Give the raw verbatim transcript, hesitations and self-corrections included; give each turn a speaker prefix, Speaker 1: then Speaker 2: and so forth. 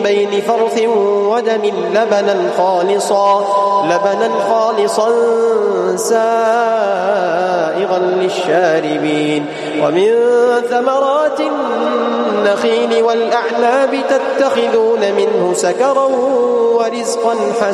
Speaker 1: بين فرث ودم لبنا خالصا لبنا خالصا سائغا للشاربين ومن ثمرات النخيل والأعناب تتخذون منه سكرا ورزقا حسنا